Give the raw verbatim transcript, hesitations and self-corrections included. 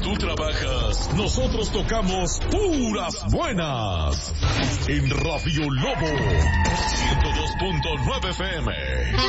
tú trabajas, nosotros tocamos puras buenas. En Radio Lobo, ciento dos punto nueve F M.